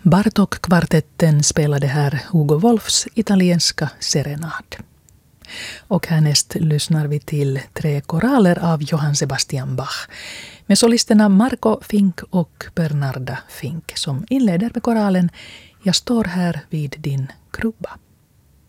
Bartók-kvartetten spelade här Hugo Wolfs italienska serenad. Och härnäst lyssnar vi till 3 koraler av Johann Sebastian Bach med solisterna Marco Fink och Bernarda Fink som inleder med koralen Jag står här vid din krubba.